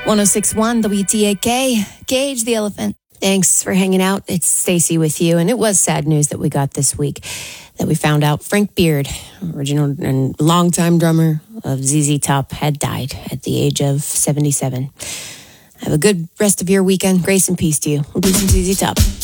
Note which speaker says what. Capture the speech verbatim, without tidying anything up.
Speaker 1: one oh six point one W T A K, Cage the Elephant. Thanks for hanging out. It's Stacy with you. And it was sad news that we got this week that we found out Frank Beard, original and longtime drummer of Z Z Top, had died at the age of seventy-seven. Have a good rest of your weekend. Grace and peace to you. We'll do some Z Z Top.